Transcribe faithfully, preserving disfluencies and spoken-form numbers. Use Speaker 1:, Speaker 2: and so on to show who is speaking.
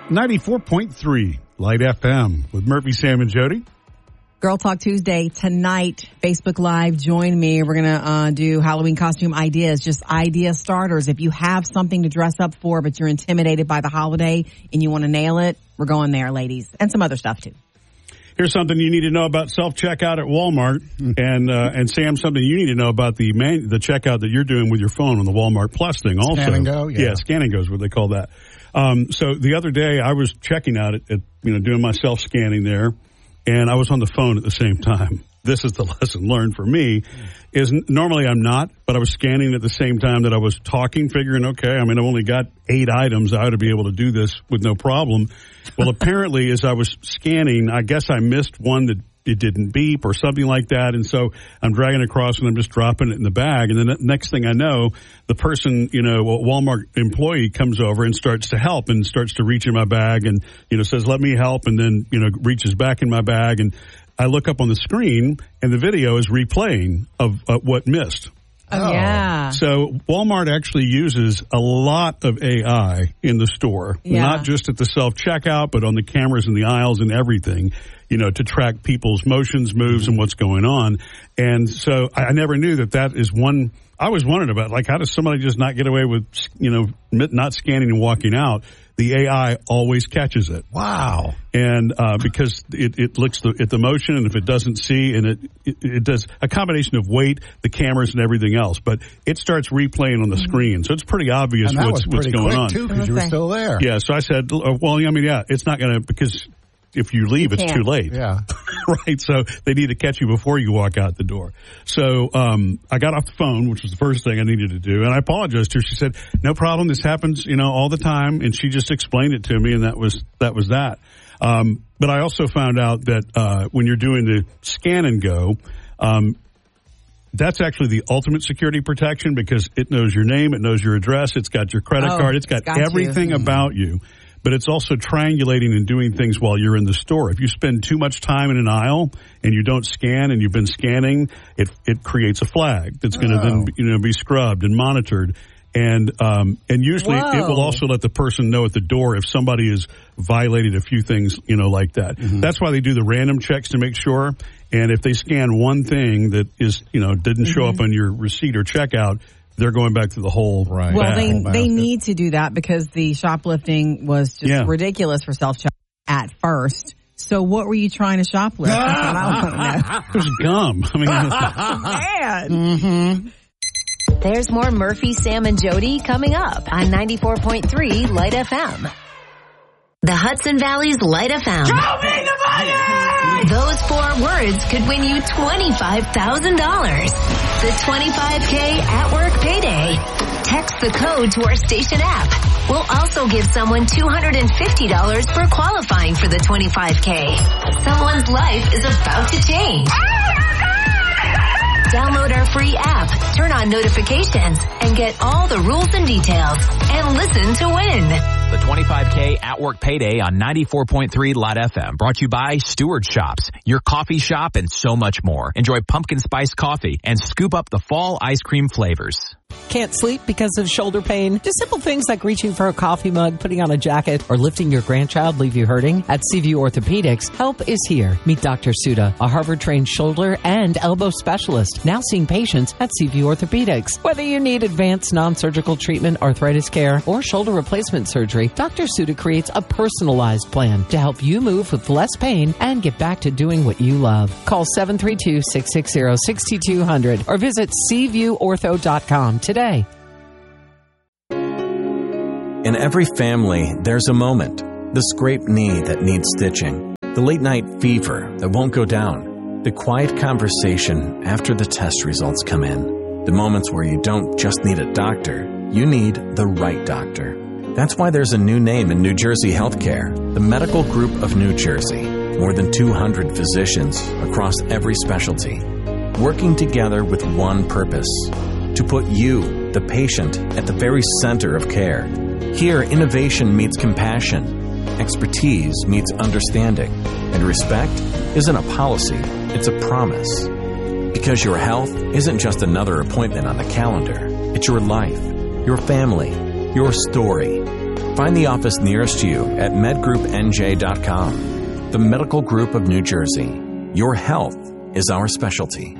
Speaker 1: ninety-four point three Light F M with Murphy, Sam, and Jody.
Speaker 2: Girl Talk Tuesday tonight, Facebook Live. Join me. We're going to uh, do Halloween costume ideas, just idea starters. If you have something to dress up for, but you're intimidated by the holiday and you want to nail it, we're going there, ladies. And some other stuff, too.
Speaker 1: Here's something you need to know about self-checkout at Walmart. And uh, and Sam, something you need to know about the man, the checkout that you're doing with your phone on the Walmart Plus thing also.
Speaker 3: Scan and go? Yeah,
Speaker 1: yeah Scan and go is what they call that. Um, so the other day I was checking out at, at, you know, doing my self-scanning there, and I was on the phone at the same time. This is the lesson learned for me, is normally I'm not, but I was scanning at the same time that I was talking, figuring, okay, I mean, I've only got eight items. I ought to be able to do this with no problem. Well, apparently, as I was scanning, I guess I missed one that it didn't beep or something like that. And so I'm dragging it across and I'm just dropping it in the bag. And then the next thing I know, the person, you know, Walmart employee comes over and starts to help and starts to reach in my bag and, you know, says, let me help. And then, you know, reaches back in my bag. And I look up on the screen and the video is replaying of uh, what missed.
Speaker 2: Oh, yeah.
Speaker 1: So Walmart actually uses a lot of A I in the store,
Speaker 2: yeah.
Speaker 1: not just at the self-checkout, but on the cameras in the aisles and everything, you know, to track people's motions, moves, and what's going on. And so I never knew that that is one. I was wondering about, like, how does somebody just not get away with, you know, not scanning and walking out? The A I always catches it.
Speaker 3: Wow.
Speaker 1: And uh, because it, it looks the, at the motion, and if it doesn't see, and it, it it does a combination of weight, the cameras, and everything else, but it starts replaying on the mm-hmm. screen. So it's pretty obvious
Speaker 3: and that
Speaker 1: what's,
Speaker 3: was pretty
Speaker 1: what's going
Speaker 3: quick
Speaker 1: on.
Speaker 3: too, because you were still there.
Speaker 1: Yeah, so I said, well, I mean, yeah, it's not going to, because if you leave,
Speaker 2: you
Speaker 1: it's too late.
Speaker 3: Yeah.
Speaker 1: Right? So they need to catch you before you walk out the door. So um, I got off the phone, which was the first thing I needed to do, and I apologized to her. She said, no problem. This happens, you know, all the time. And she just explained it to me, and that was that. Was that. Um, but I also found out that uh, when you're doing the scan and go, um, that's actually the ultimate security protection because it knows your name, it knows your address, it's got your credit
Speaker 2: oh,
Speaker 1: card, it's got,
Speaker 2: got
Speaker 1: everything
Speaker 2: you.
Speaker 1: about you. But it's also triangulating and doing things while you're in the store. If you spend too much time in an aisle and you don't scan and you've been scanning, it it creates a flag that's going to
Speaker 3: oh.
Speaker 1: then you know be scrubbed and monitored. And um, and usually
Speaker 2: Whoa.
Speaker 1: it will also let the person know at the door if somebody has violated a few things, you know, like that. Mm-hmm. That's why they do the random checks to make sure. And if they scan one thing that is, you know, didn't mm-hmm. show up on your receipt or checkout, they're going back to the whole
Speaker 3: right.
Speaker 2: Well,
Speaker 1: bag.
Speaker 2: they they need to do that because the shoplifting was just
Speaker 1: yeah.
Speaker 2: ridiculous for self-checkout at first. So what were you trying to shoplift? That's what I want to know.
Speaker 1: There's gum. I mean,
Speaker 2: Man.
Speaker 1: mm-hmm.
Speaker 4: There's more Murphy, Sam, and Jody coming up on ninety-four point three Light F M. The Hudson Valley's Light F M.
Speaker 5: Show me the money!
Speaker 4: Those four words could win you twenty-five thousand dollars. The twenty-five K at work payday. Text the code to our station app. We'll also give someone two hundred fifty dollars for qualifying for the twenty-five K. Someone's life is about to change. Download our free app, turn on notifications, and get all the rules and details. And listen to win.
Speaker 6: The twenty-five K at work payday on ninety-four point three Light F M. Brought to you by Stewart Shops, your coffee shop, and so much more. Enjoy pumpkin spice coffee and scoop up the fall ice cream flavors.
Speaker 7: Can't sleep because of shoulder pain? Do simple things like reaching for a coffee mug, putting on a jacket, or lifting your grandchild leave you hurting? At Seaview Orthopedics, help is here. Meet Doctor Suda, a Harvard-trained shoulder and elbow specialist, now seeing patients at Seaview Orthopedics. Whether you need advanced non-surgical treatment, arthritis care, or shoulder replacement surgery, Doctor Suda creates a personalized plan to help you move with less pain and get back to doing what you love. Call seven three two, six six zero, six two zero zero or visit seaview ortho dot com today.
Speaker 8: In every family, there's a moment. The scraped knee that needs stitching. The late-night fever that won't go down. The quiet conversation after the test results come in. The moments where you don't just need a doctor, you need the right doctor. That's why there's a new name in New Jersey healthcare, the Medical Group of New Jersey. More than two hundred physicians across every specialty, working together with one purpose, to put you, the patient, at the very center of care. Here, innovation meets compassion, expertise meets understanding, and respect isn't a policy, it's a promise. Because your health isn't just another appointment on the calendar, it's your life, your family, your story. Find the office nearest you at med group n j dot com. The Medical Group of New Jersey. Your health is our specialty.